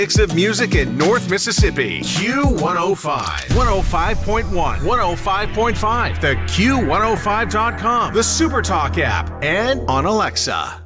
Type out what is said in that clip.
Mix of music in North Mississippi. Q105. 105.1. 105.5. The Q105.com. The SuperTalk app. And on Alexa.